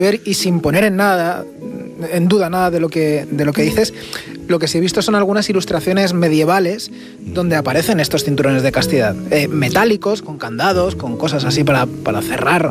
Y sin poner en duda nada de lo que dices, lo que sí he visto son algunas ilustraciones medievales donde aparecen estos cinturones de castidad, metálicos, con candados, con cosas así para cerrar